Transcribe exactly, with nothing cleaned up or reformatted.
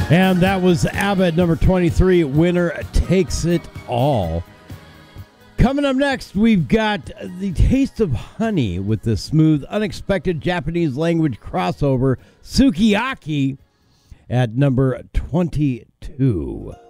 And that was ABBA at number twenty-three, Winner Takes It All. Coming up next, we've got The Taste of Honey with the smooth, unexpected Japanese language crossover, Sukiyaki, at number twenty-two.